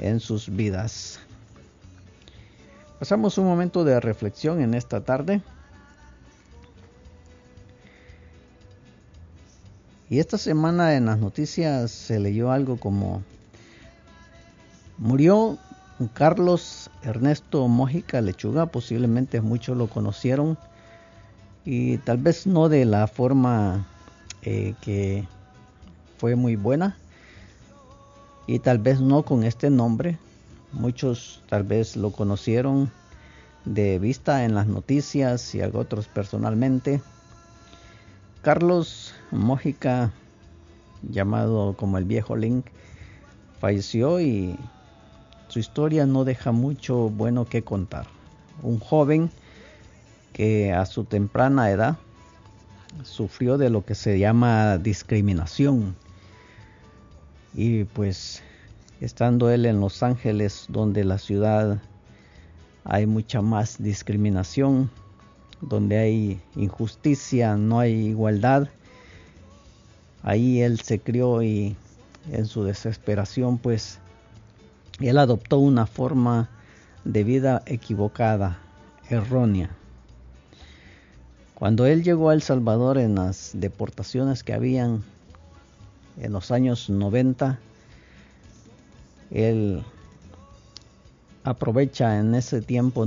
en sus vidas. Pasamos un momento de reflexión en esta tarde. Y esta semana en las noticias se leyó algo como: murió Carlos Ernesto Mójica Lechuga. Posiblemente muchos lo conocieron, y tal vez no de la forma que fue muy buena, y tal vez no con este nombre. Muchos tal vez lo conocieron de vista en las noticias y otros personalmente. Carlos Mójica, llamado como el Viejo Link, falleció, y su historia no deja mucho bueno que contar. Un joven que a su temprana edad sufrió de lo que se llama discriminación, y pues estando él en Los Ángeles, donde la ciudad hay mucha más discriminación, donde hay injusticia, no hay igualdad, ahí él se crió, y en su desesperación pues él adoptó una forma de vida equivocada, errónea. Cuando él llegó a El Salvador en las deportaciones que habían en los años 90, él aprovecha, en ese tiempo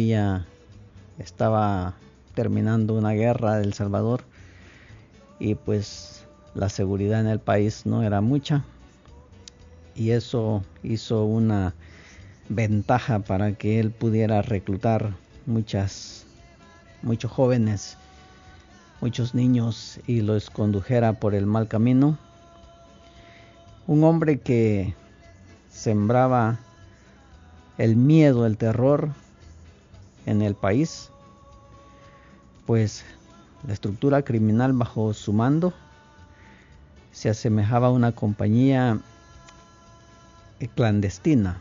estaba terminando una guerra de El Salvador, y pues la seguridad en el país no era mucha, y eso hizo una ventaja para que él pudiera reclutar muchos jóvenes, muchos niños, y los condujera por el mal camino. Un hombre que sembraba el miedo, el terror en el país, pues la estructura criminal bajo su mando se asemejaba a una compañía clandestina.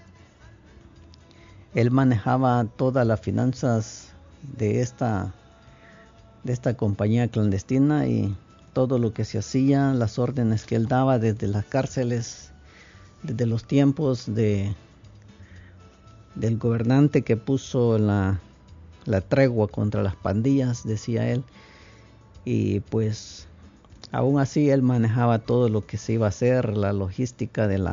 Él manejaba todas las finanzas de esta compañía clandestina, y todo lo que se hacía, las órdenes que él daba desde las cárceles, desde los tiempos del gobernante que puso la tregua contra las pandillas, decía él, y pues aún así él manejaba todo lo que se iba a hacer, la logística de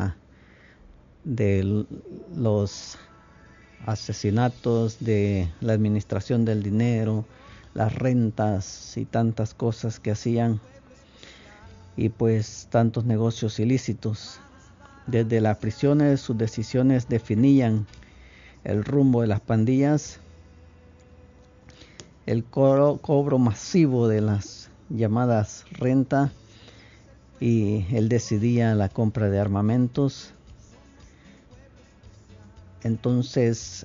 los asesinatos, de la administración del dinero, las rentas y tantas cosas que hacían, y pues tantos negocios ilícitos. Desde las prisiones sus decisiones definían el rumbo de las pandillas, el cobro masivo de las llamadas renta, y él decidía la compra de armamentos. Entonces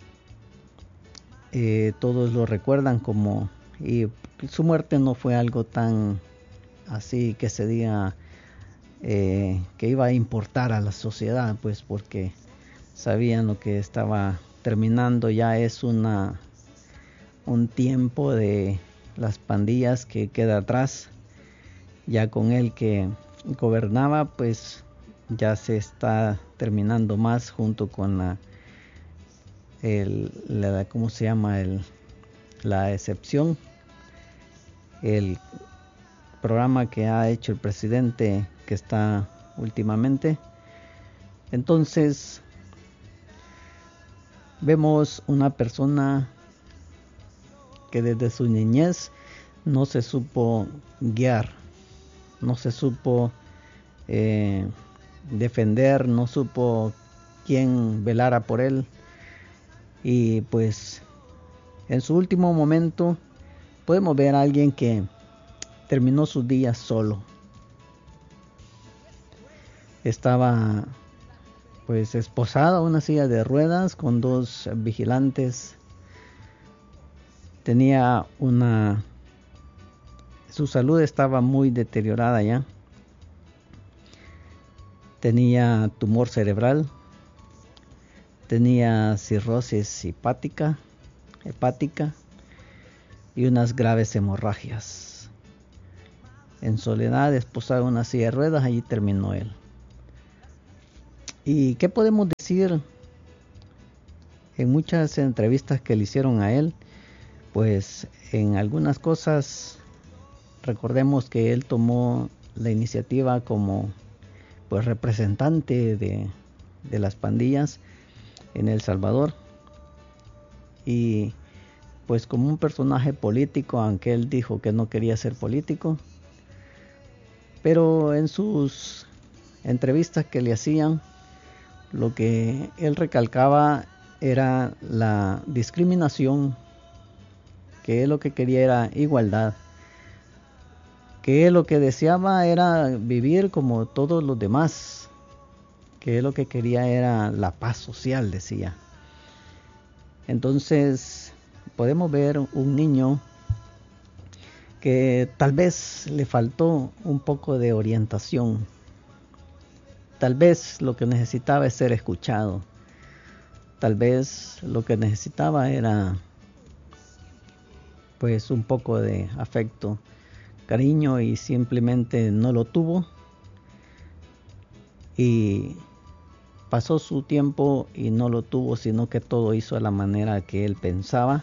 todos lo recuerdan como, y su muerte no fue algo tan así que se diga que iba a importar a la sociedad, pues porque sabían lo que estaba terminando. Ya es un tiempo de las pandillas que queda atrás. Ya con él que gobernaba, pues ya se está terminando más, junto con ¿cómo se llama? La excepción, el programa que ha hecho el presidente que está últimamente. Entonces vemos una persona que desde su niñez no se supo guiar, no se supo defender, no supo quién velara por él, y pues en su último momento podemos ver a alguien que terminó sus días solo. Estaba pues esposado a una silla de ruedas con dos vigilantes. Su salud estaba muy deteriorada ya. Tenía tumor cerebral, tenía cirrosis hepática y unas graves hemorragias. En soledad, esposado en una silla de ruedas, allí terminó él. ¿Y qué podemos decir? decir, en muchas entrevistas que le hicieron a él, pues en algunas cosas, recordemos que él tomó la iniciativa como pues representante de las pandillas en El Salvador, y pues como un personaje político, aunque él dijo que no quería ser político, pero en sus entrevistas que le hacían, lo que él recalcaba era la discriminación, que él lo que quería era igualdad, que él lo que deseaba era vivir como todos los demás, que él lo que quería era la paz social, decía. Entonces podemos ver un niño que tal vez le faltó un poco de orientación, tal vez lo que necesitaba es ser escuchado, tal vez lo que necesitaba era pues un poco de afecto, cariño, y simplemente no lo tuvo, y pasó su tiempo y no lo tuvo, sino que todo hizo a la manera que él pensaba,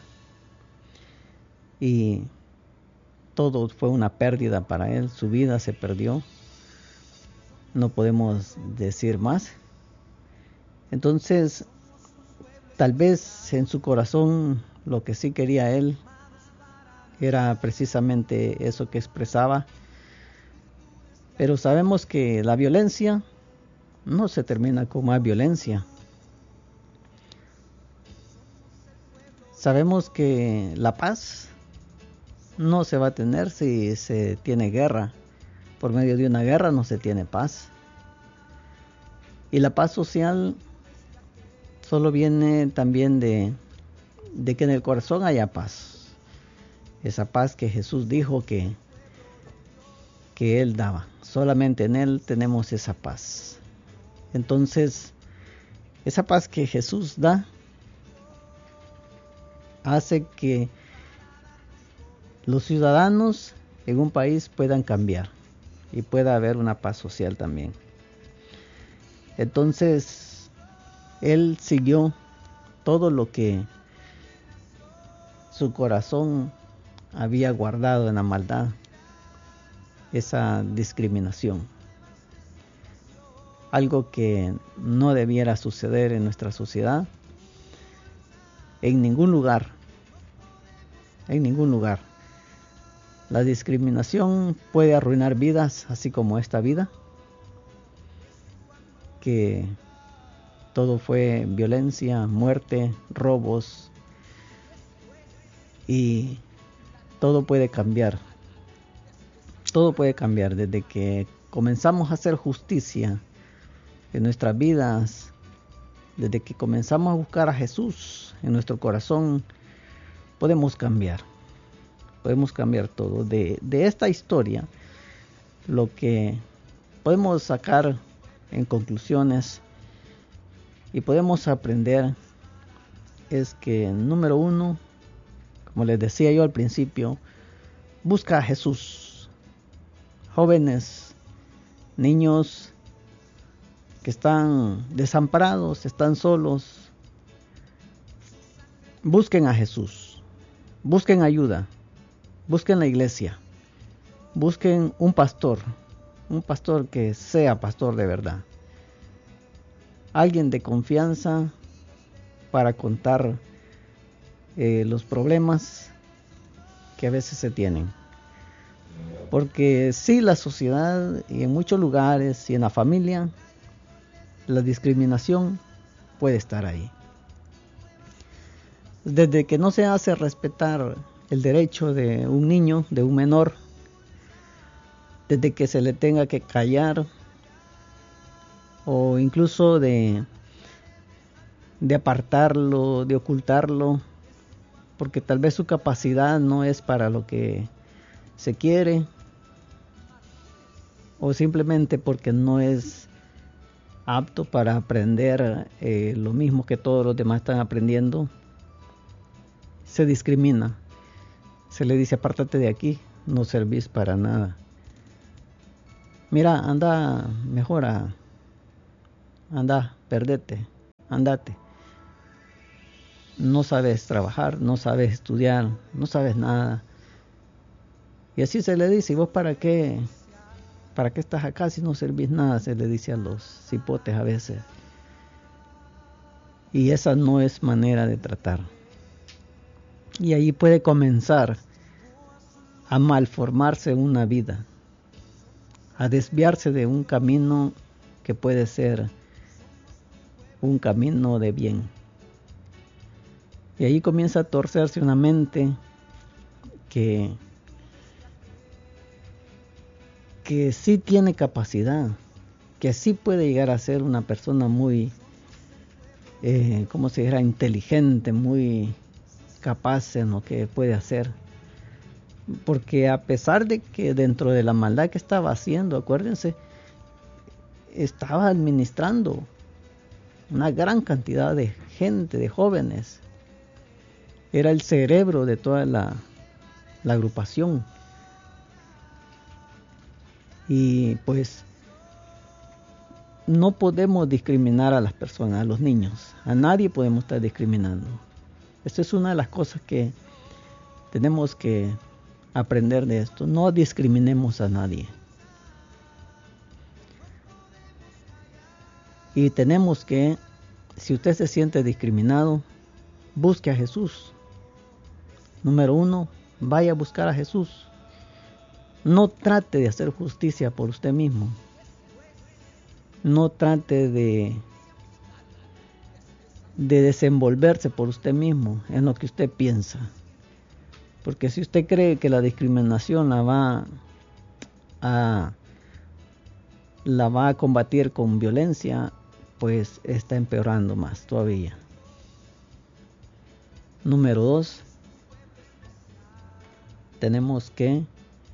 y todo fue una pérdida para él, su vida se perdió, no podemos decir más. Entonces, tal vez en su corazón lo que sí quería él era precisamente eso que expresaba, pero sabemos que la violencia no se termina con más violencia. Sabemos que la paz no se va a tener si se tiene guerra. Por medio de una guerra no se tiene paz. Y la paz social solo viene también de que en el corazón haya paz. Esa paz que Jesús dijo que Él daba. Solamente en Él tenemos esa paz. Entonces, esa paz que Jesús da hace que los ciudadanos en un país puedan cambiar y pueda haber una paz social también. Entonces, él siguió todo lo que su corazón había guardado en la maldad, esa discriminación, algo que no debiera suceder en nuestra sociedad, en ningún lugar. La discriminación puede arruinar vidas, así como esta vida, que todo fue violencia, muerte, robos, y todo puede cambiar. Todo puede cambiar desde que comenzamos a hacer justicia en nuestras vidas, desde que comenzamos a buscar a Jesús en nuestro corazón. Podemos cambiar todo. De esta historia, lo que podemos sacar en conclusiones y podemos aprender es que, número uno, como les decía yo al principio, busca a Jesús. Jóvenes, niños que están desamparados, están solos, busquen a Jesús, busquen ayuda, busquen la iglesia, busquen un pastor que sea pastor de verdad, alguien de confianza para contar los problemas que a veces se tienen. Porque sí, la sociedad y en muchos lugares y en la familia, la discriminación puede estar ahí. Desde que no se hace respetar el derecho de un niño, de un menor, desde que se le tenga que callar, o incluso de apartarlo, de ocultarlo, porque tal vez su capacidad no es para lo que se quiere, o simplemente porque no es apto para aprender lo mismo que todos los demás están aprendiendo, se discrimina, se le dice: apártate de aquí, no servís para nada. Mira, anda, perdete. andate. No sabes trabajar, no sabes estudiar, no sabes nada. Y así se le dice, ¿y vos para qué estás acá si no servís nada? Se le dice a los cipotes a veces. Y esa no es manera de tratar. Y ahí puede comenzar a malformarse una vida, a desviarse de un camino que puede ser un camino de bien. Y ahí comienza a torcerse una mente que sí tiene capacidad, que sí puede llegar a ser una persona muy, ¿cómo se dirá?, inteligente, muy capaz en lo que puede hacer. Porque a pesar de que dentro de la maldad que estaba haciendo, acuérdense, estaba administrando una gran cantidad de gente, de jóvenes. Era el cerebro de toda la agrupación. Y pues no podemos discriminar a las personas, a los niños. A nadie podemos estar discriminando. Esta es una de las cosas que tenemos que aprender de esto. No discriminemos a nadie. Y tenemos que, si usted se siente discriminado, busque a Jesús. Número 1, vaya a buscar a Jesús. No trate de hacer justicia por usted mismo. No trate de desenvolverse por usted mismo en lo que usted piensa. Porque si usted cree que la discriminación la va a combatir con violencia, pues está empeorando más todavía. Número 2, tenemos que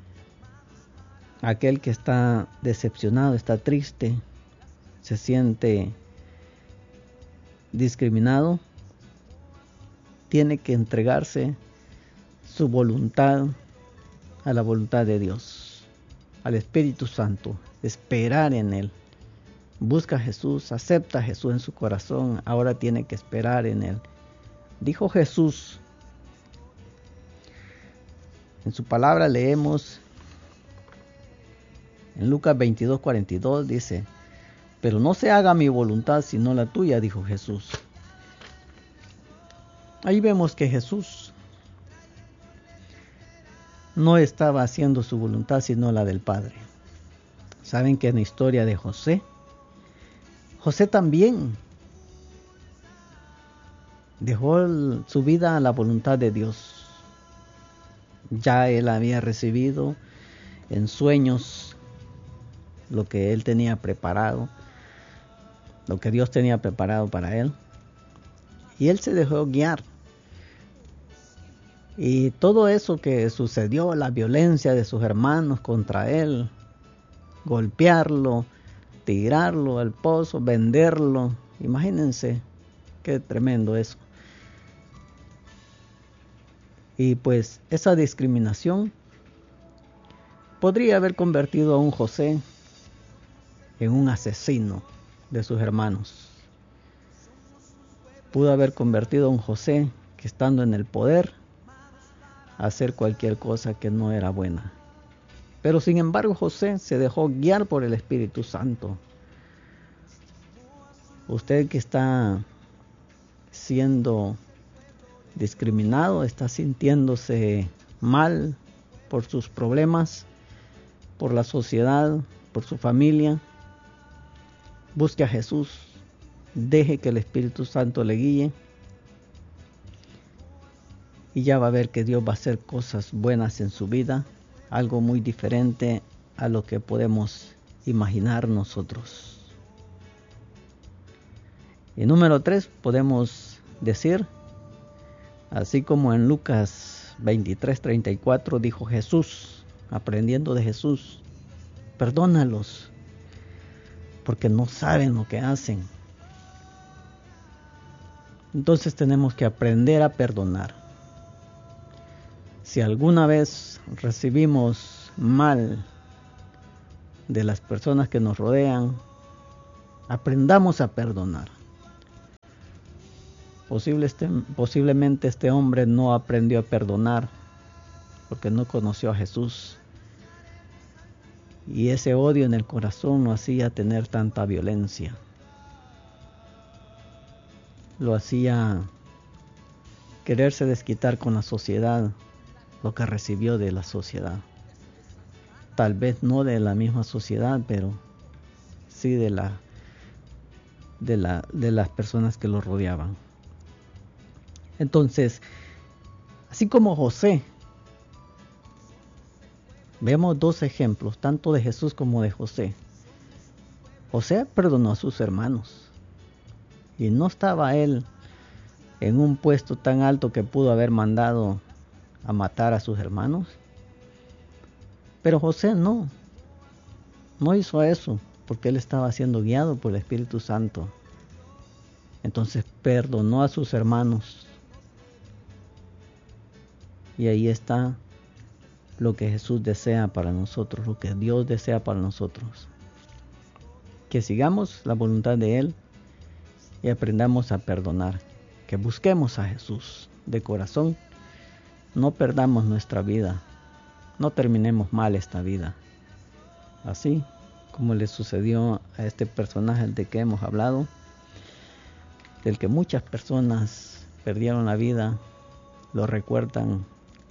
aquel que está decepcionado, está triste, se siente discriminado, tiene que entregarse su voluntad a la voluntad de Dios, al Espíritu Santo, esperar en Él. Busca a Jesús, acepta a Jesús en su corazón, ahora tiene que esperar en Él. Dijo Jesús, en su palabra leemos en Lucas 22:42, dice, pero no se haga mi voluntad sino la tuya, dijo Jesús. Ahí vemos que Jesús no estaba haciendo su voluntad sino la del Padre. Saben que en la historia de José también dejó su vida a la voluntad de Dios. Ya él había recibido en sueños lo que él tenía preparado, lo que Dios tenía preparado para él. Y él se dejó guiar. Y todo eso que sucedió, la violencia de sus hermanos contra él, golpearlo, tirarlo al pozo, venderlo, imagínense qué tremendo eso. Y pues esa discriminación podría haber convertido a un José en un asesino de sus hermanos. Pudo haber convertido a un José que, estando en el poder, a hacer cualquier cosa que no era buena. Pero sin embargo José se dejó guiar por el Espíritu Santo. Usted que está siendo discriminado, está sintiéndose mal por sus problemas, por la sociedad, por su familia, busque a Jesús, deje que el Espíritu Santo le guíe y ya va a ver que Dios va a hacer cosas buenas en su vida, algo muy diferente a lo que podemos imaginar nosotros. Y número 3, podemos decir, así como en Lucas 23:34 dijo Jesús, aprendiendo de Jesús, perdónalos, porque no saben lo que hacen. Entonces tenemos que aprender a perdonar. Si alguna vez recibimos mal de las personas que nos rodean, aprendamos a perdonar. Posiblemente este hombre no aprendió a perdonar porque no conoció a Jesús. Y ese odio en el corazón lo hacía tener tanta violencia. Lo hacía quererse desquitar con la sociedad lo que recibió de la sociedad. Tal vez no de la misma sociedad, pero sí de las personas que lo rodeaban. Entonces, así como José, vemos dos ejemplos, tanto de Jesús como de José. José perdonó a sus hermanos y no estaba él en un puesto tan alto que pudo haber mandado a matar a sus hermanos. Pero José no hizo eso porque él estaba siendo guiado por el Espíritu Santo. Entonces perdonó a sus hermanos. Y ahí está lo que Jesús desea para nosotros, lo que Dios desea para nosotros. Que sigamos la voluntad de Él y aprendamos a perdonar. Que busquemos a Jesús de corazón. No perdamos nuestra vida. No terminemos mal esta vida. Así como le sucedió a este personaje del que hemos hablado, del que muchas personas perdieron la vida, lo recuerdan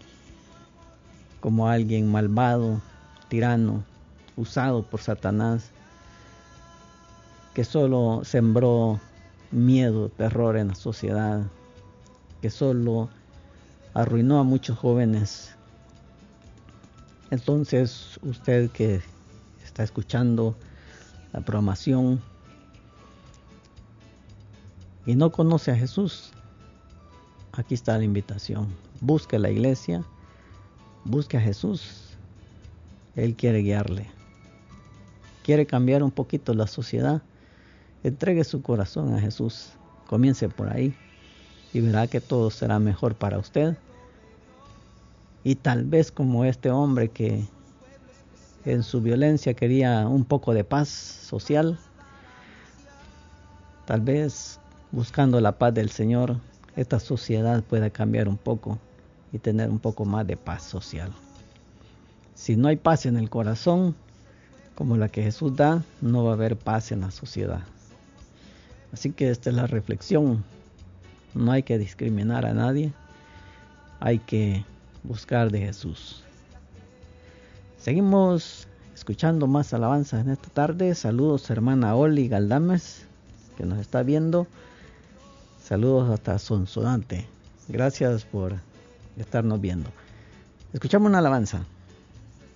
como alguien malvado, tirano, usado por Satanás, que solo sembró miedo, terror en la sociedad, que solo arruinó a muchos jóvenes. Entonces, usted que está escuchando la programación y no conoce a Jesús, aquí está la invitación. Busque la iglesia, busque a Jesús. Él quiere guiarle. Quiere cambiar un poquito la sociedad. Entregue su corazón a Jesús. Comience por ahí y verá que todo será mejor para usted. Y tal vez como este hombre que en su violencia quería un poco de paz social, tal vez buscando la paz del Señor, esta sociedad pueda cambiar un poco y tener un poco más de paz social. Si no hay paz en el corazón, como la que Jesús da, no va a haber paz en la sociedad. Así que esta es la reflexión. No hay que discriminar a nadie. Hay que buscar de Jesús. Seguimos escuchando más alabanzas en esta tarde. Saludos hermana Oli Galdames, que nos está viendo. Saludos hasta Sonsonate. Gracias por estarnos viendo. Escuchamos una alabanza.